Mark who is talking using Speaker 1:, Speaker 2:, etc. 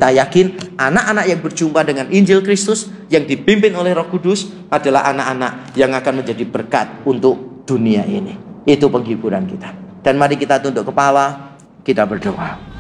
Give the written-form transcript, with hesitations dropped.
Speaker 1: kita yakin anak-anak yang berjumpa dengan Injil Kristus yang dipimpin oleh Roh Kudus adalah anak-anak yang akan menjadi berkat untuk dunia ini. Itu penghiburan kita. Dan mari kita tunduk kepala, kita berdoa.